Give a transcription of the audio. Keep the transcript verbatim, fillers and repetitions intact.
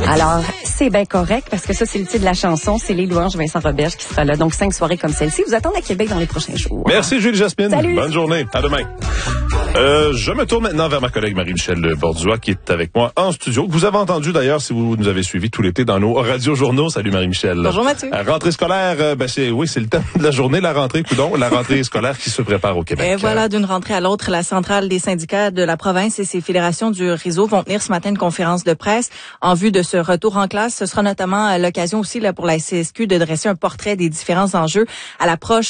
Alors, c'est bien correct parce que ça, c'est le titre de la chanson. C'est les louanges Vincent Roberge qui sera là. Donc, cinq soirées comme celle-ci vous attendent à Québec dans les prochains jours. Merci, Julie Jasmine. Salut. Bonne journée. À demain. Euh, je me tourne maintenant vers ma collègue Marie-Michel Bordua qui est avec moi en studio. Vous avez entendu d'ailleurs si vous nous avez suivis tout l'été dans nos radiojournaux. Salut Marie-Michel. Bonjour Mathieu. La rentrée scolaire, euh, ben c'est oui, c'est le thème de la journée, la rentrée, coudonc, la rentrée scolaire qui se prépare au Québec. Et voilà, d'une rentrée à l'autre, la centrale des syndicats de la province et ses fédérations du réseau vont tenir ce matin une conférence de presse en vue de ce retour en classe. Ce sera notamment l'occasion aussi là pour la S C S Q de dresser un portrait des différents enjeux à l'approche